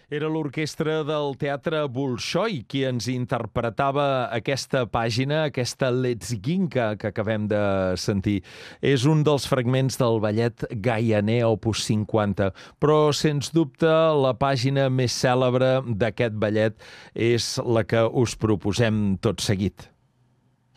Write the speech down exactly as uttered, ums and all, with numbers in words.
Era l'orquestra del Teatre Bolxoi qui ens interpretava aquesta pàgina, aquesta Letzinga que acabem de sentir. És un dels fragments del ballet Gaianer opus cinquanta, però, sens dubte, la pàgina més cèlebre d'aquest ballet és la que us proposem tot seguit.